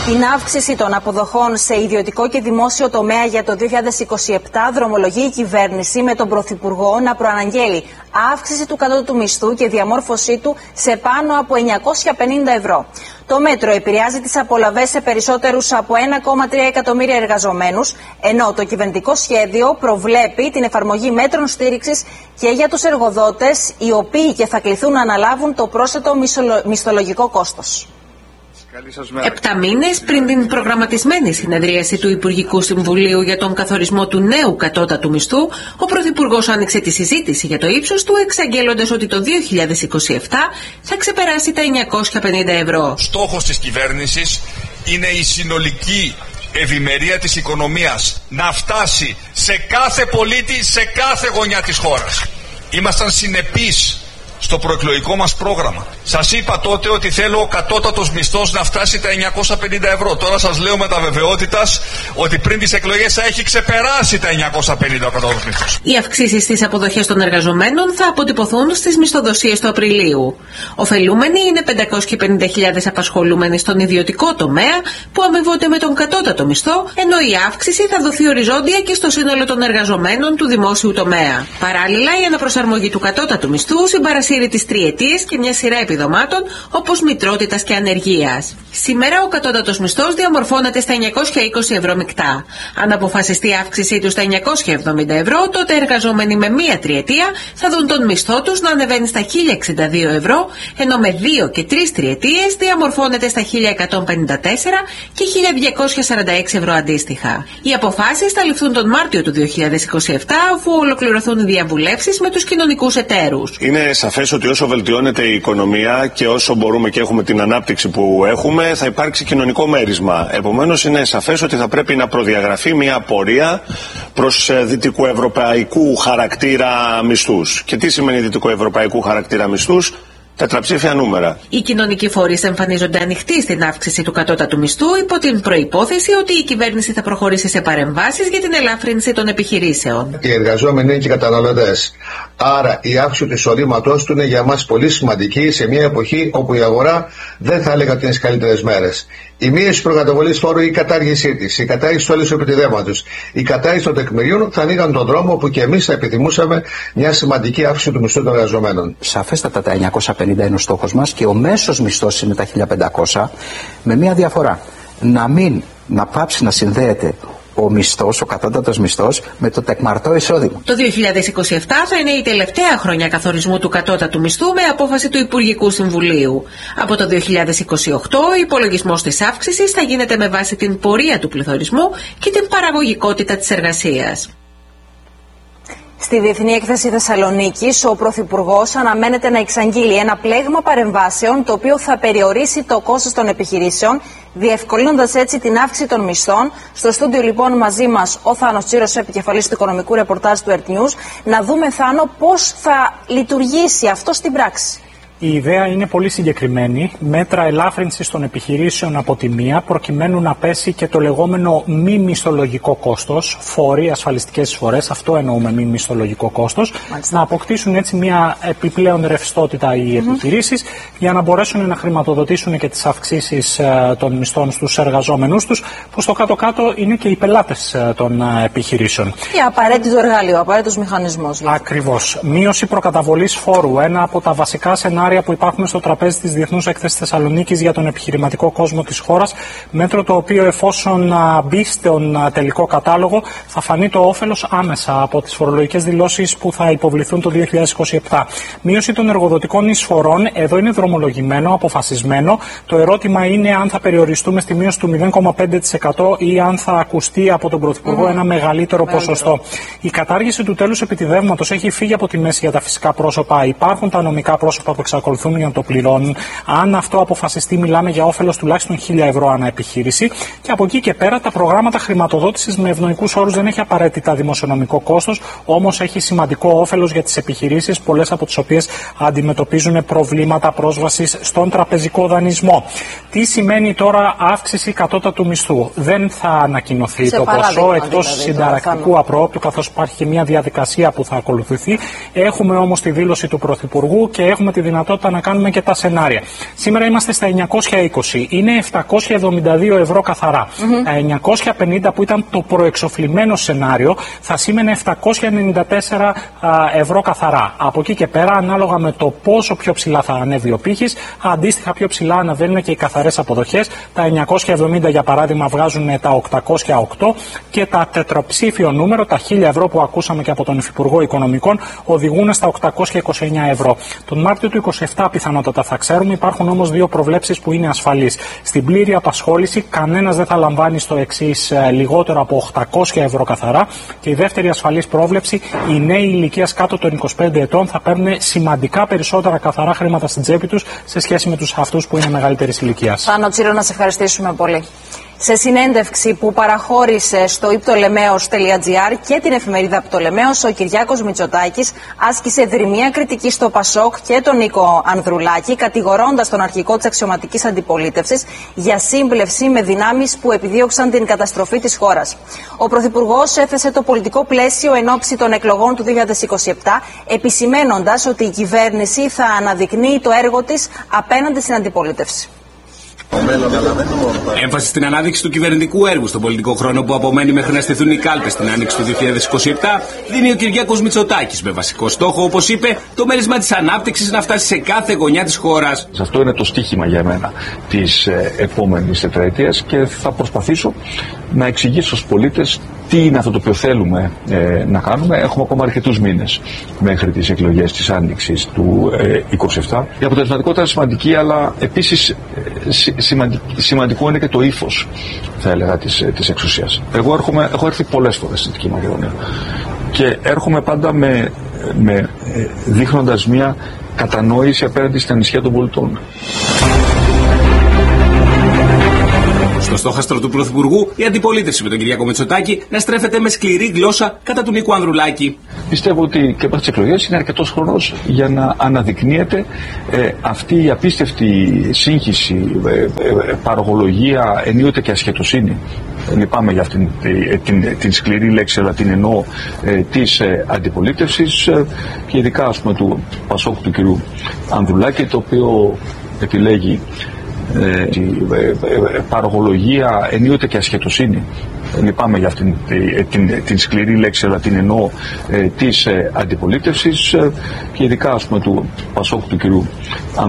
Την αύξηση των αποδοχών σε ιδιωτικό και δημόσιο τομέα για το 2027 δρομολογεί η κυβέρνηση με τον Πρωθυπουργό να προαναγγέλει αύξηση του κατώτατου μισθού και διαμόρφωσή του σε πάνω από 950 ευρώ. Το μέτρο επηρεάζει τις απολαβές σε περισσότερους από 1,3 εκατομμύρια εργαζομένους, ενώ το κυβερνητικό σχέδιο προβλέπει την εφαρμογή μέτρων στήριξης και για τους εργοδότες, οι οποίοι και θα κληθούν να αναλάβουν το πρόσθετο μισθολογικό κόστος. 7 μήνες πριν την προγραμματισμένη συνεδρίαση του Υπουργικού Συμβουλίου για τον καθορισμό του νέου κατώτατου μισθού, ο Πρωθυπουργός άνοιξε τη συζήτηση για το ύψος του, εξαγγέλλοντας ότι το 2027 θα ξεπεράσει τα 950 ευρώ. Στόχος της κυβέρνησης είναι η συνολική ευημερία της οικονομίας να φτάσει σε κάθε πολίτη, σε κάθε γωνιά της χώρας. Ήμασταν συνεπείς στο προεκλογικό μας πρόγραμμα. Σας είπα τότε ότι θέλω ο κατώτατος μισθός να φτάσει τα 950 ευρώ. Τώρα σας λέω με τα βεβαιότητας ότι πριν τις εκλογές θα έχει ξεπεράσει τα 950 ο κατώτατος μισθός. Οι αυξήσεις στις αποδοχές των εργαζομένων θα αποτυπωθούν στις μισθοδοσίες του Απριλίου. Οφελούμενοι είναι 550.000 απασχολούμενοι στον ιδιωτικό τομέα που αμοιβούνται με τον κατώτατο μισθό, ενώ η αύξηση θα δοθεί οριζόντια και στο σύνολο των εργαζομένων του δημόσιου τομέα. Παράλληλα, η αναπροσαρμογή του κατώτατου μισθού συμπαρασύρει τις τριετίες και μια σειρά επιδομάτων όπως μητρότητας και ανεργίας. Σήμερα ο κατώτατος μισθός διαμορφώνεται στα 920 ευρώ μεικτά. Αν αποφασιστεί η αύξησή του στα 970 ευρώ, τότε εργαζόμενοι με μία τριετία θα δουν τον μισθό τους να ανεβαίνει στα 1062 ευρώ, ενώ με 2 και 3 τριετίες διαμορφώνεται στα 1154 και 1246 ευρώ αντίστοιχα. Οι αποφάσεις θα ληφθούν τον Μάρτιο του 2027, αφού ολοκληρωθούν οι διαβουλεύσεις με τους κοινωνικούς εταίρους. Είναι σαφές ότι όσο βελτιώνεται η οικονομία και όσο μπορούμε και έχουμε την ανάπτυξη που έχουμε, θα υπάρξει κοινωνικό μέρισμα. Επομένως, είναι σαφές ότι θα πρέπει να προδιαγραφεί μια πορεία προς δυτικοευρωπαϊκού χαρακτήρα μισθούς. Και τι σημαίνει δυτικοευρωπαϊκού χαρακτήρα μισθούς? Τετραψήφια νούμερα. Οι κοινωνικοί φορείς εμφανίζονται ανοιχτοί στην αύξηση του κατώτατου μισθού υπό την προϋπόθεση ότι η κυβέρνηση θα προχωρήσει σε παρεμβάσεις για την ελάφρυνση των επιχειρήσεων. Οι εργαζόμενοι είναι και καταναλωτές. Άρα η αύξηση του εισοδήματός του είναι για μας πολύ σημαντική σε μια εποχή όπου η αγορά δεν θα έλεγα ότι είναι στις καλύτερες μέρες. Η μείωση του προκαταβολής φόρου ή η κατάργησή της, η κατάργηση του όλου επιτιδεύματος, η κατάργηση των τεκμηρίων θα ανοίγαν τον δρόμο που και εμείς θα επιθυμούσαμε μια σημαντική αύξηση του μισθού των εργαζομένων. Σαφέστατα τα 950 είναι ο στόχος μας και ο μέσος μισθός είναι τα 1500, με μια διαφορά. Να πάψει να συνδέεται ο μισθός, ο κατώτατος μισθός, με το τεκμαρτό εισόδημα. Το 2027 θα είναι η τελευταία χρονιά καθορισμού του κατώτατου μισθού με απόφαση του Υπουργικού Συμβουλίου. Από το 2028 ο υπολογισμός της αύξησης θα γίνεται με βάση την πορεία του πληθωρισμού και την παραγωγικότητα της εργασίας. Στη Διεθνή Έκθεση Θεσσαλονίκης, ο Πρωθυπουργός αναμένεται να εξαγγείλει ένα πλέγμα παρεμβάσεων το οποίο θα περιορίσει το κόστος των επιχειρήσεων, διευκολύνοντας έτσι την αύξηση των μισθών. Στο στούντιο λοιπόν μαζί μας ο Θάνος Τσίρος, επικεφαλής του οικονομικού ρεπορτάζ του Earth News. Να δούμε, Θάνο, πώς θα λειτουργήσει αυτό στην πράξη. Η ιδέα είναι πολύ συγκεκριμένη. Μέτρα ελάφρυνσης των επιχειρήσεων από τη μία, προκειμένου να πέσει και το λεγόμενο μη μισθολογικό κόστος, φόροι, ασφαλιστικές εισφορές, αυτό εννοούμε μη μισθολογικό κόστος, να αποκτήσουν έτσι μια επιπλέον ρευστότητα οι επιχειρήσεις για να μπορέσουν να χρηματοδοτήσουν και τις αυξήσεις των μισθών στους εργαζόμενους τους, που στο κάτω-κάτω είναι και οι πελάτες των επιχειρήσεων. Και απαραίτητο εργαλείο, απαραίτητος μηχανισμός. Ακριβώς. Μείωση προκαταβολής φόρου, ένα από τα βασικά σενάρια που υπάρχουν στο τραπέζι της Διεθνούς Έκθεσης Θεσσαλονίκης για τον επιχειρηματικό κόσμο της χώρας, μέτρο το οποίο εφόσον μπει στον τελικό κατάλογο θα φανεί το όφελος άμεσα από τις φορολογικές δηλώσεις που θα υποβληθούν το 2027. Μείωση των εργοδοτικών εισφορών, εδώ είναι δρομολογημένο, αποφασισμένο. Το ερώτημα είναι αν θα περιοριστούμε στη μείωση του 0,5% ή αν θα ακουστεί από τον Πρωθυπουργό ένα μεγαλύτερο ποσοστό. Η κατάργηση του τέλους επιτιδεύματος έχει φύγει από τη μέση για τα φυσικά πρόσωπα. Υπάρχουν τα νομικά πρόσωπα που εξακολουθούν για να το πληρώνουν. Αν αυτό αποφασιστεί, μιλάμε για όφελος τουλάχιστον 1.000 ευρώ ανά επιχείρηση. Και από εκεί και πέρα, τα προγράμματα χρηματοδότησης με ευνοϊκούς όρους δεν έχει απαραίτητα δημοσιονομικό κόστος, όμως έχει σημαντικό όφελος για τις επιχειρήσεις, πολλές από τις οποίες αντιμετωπίζουν προβλήματα πρόσβασης στον τραπεζικό δανεισμό. Τι σημαίνει τώρα αύξηση κατώτατου μισθού? Δεν θα ανακοινωθεί το ποσό εκτός δηλαδή, συνταρακτικού απρόοπτου, καθώς υπάρχει και μια διαδικασία που θα ακολουθηθεί. Έχουμε όμως τη δήλωση του Πρωθυπουργού και έχουμε τη δυνατότητα να κάνουμε και τα σενάρια. Σήμερα είμαστε στα 920. Είναι 772 ευρώ καθαρά. Τα 950 που ήταν το προεξοφλημένο σενάριο θα σήμαινε 794 ευρώ καθαρά. Από εκεί και πέρα, ανάλογα με το πόσο πιο ψηλά θα ανέβει ο πύχης, αντίστοιχα πιο ψηλά αναβαίνουν και οι καθαρές αποδοχές. Τα 970 για παράδειγμα βγάζουν τα 808 και τα τετραψήφιο νούμερο, τα 1000 ευρώ που ακούσαμε και από τον Υφυπουργό Οικονομικών, οδηγούν στα 829 ευρώ. Τον Μάρτιο του 27 πιθανότατα θα ξέρουμε. Υπάρχουν όμως δύο προβλέψεις που είναι ασφαλείς. Στην πλήρη απασχόληση κανένας δεν θα λαμβάνει στο εξής λιγότερο από 800 ευρώ καθαρά, και η δεύτερη ασφαλής πρόβλεψη, οι νέοι ηλικίας κάτω των 25 ετών θα παίρνουν σημαντικά περισσότερα καθαρά χρήματα στην τσέπη τους σε σχέση με τους αυτούς που είναι μεγαλύτερης ηλικίας. Πάνο Τσίρο, να σε ευχαριστήσουμε πολύ. Σε συνέντευξη που παραχώρησε στο iptolemeos.gr και την εφημερίδα Ptolemeos, ο Κυριάκος Μητσοτάκης άσκησε δρυμία κριτική στο Πασόκ και τον Νίκο Ανδρουλάκη, κατηγορώντας τον αρχηγό της αξιωματικής αντιπολίτευσης για σύμπλευση με δυνάμεις που επιδίωξαν την καταστροφή της χώρας. Ο Πρωθυπουργός έθεσε το πολιτικό πλαίσιο εν ώψη των εκλογών του 2027, επισημένοντας ότι η κυβέρνηση θα αναδεικνύει το έργο της απέναντι στην αντιπολίτευση. Έμφαση στην ανάδειξη του κυβερνητικού έργου στον πολιτικό χρόνο που απομένει μέχρι να στηθούν οι κάλπες στην άνοιξη του 2027, δίνει ο Κυριάκος Μητσοτάκης με βασικό στόχο, όπως είπε, το μέρισμα της ανάπτυξης να φτάσει σε κάθε γωνιά της χώρας. Αυτό είναι το στίχημα για μένα της επόμενης τετραετίας και θα προσπαθήσω να εξηγήσω στους πολίτες τι είναι αυτό το οποίο θέλουμε να κάνουμε. Έχουμε ακόμα αρκετούς μήνες μέχρι τις εκλογές της άνοιξης του 2027. Η αποτελεσματικότητα είναι σημαντική, αλλά επίσης σημαντικό είναι και το ύφος, θα έλεγα, της εξουσίας. Εγώ έχω έρθει πολλές φορές στην Δυτική Μακεδονία και έρχομαι πάντα δείχνοντας μια κατανόηση απέναντι στην ανησυχία των πολιτών. Στο στόχαστρο του Πρωθυπουργού, η αντιπολίτευση με τον Κυριάκο Μητσοτάκη να στρέφεται με σκληρή γλώσσα κατά του Νίκου Ανδρουλάκη. Πιστεύω ότι και μετά τις εκλογές είναι αρκετός χρόνος για να αναδεικνύεται αυτή η απίστευτη σύγχυση, παραγωγολογία, ενίοτε και ασχετοσύνη. Λυπάμαι για αυτήν την σκληρή λέξη, αλλά την εννοώ, της αντιπολίτευσης και ειδικά, ας πούμε, του Πασόκ του κυρίου Ανδρουλάκη, το οποίο επιλέγει παραγωγολογία, ενίοτε και ασχετοσύνη. Λυπάμαι για αυτήν την σκληρή λέξη, αλλά την εννοώ, της αντιπολίτευσης και ειδικά, ας πούμε, του Πασόκ του κυρίου Ανδρουλάκη.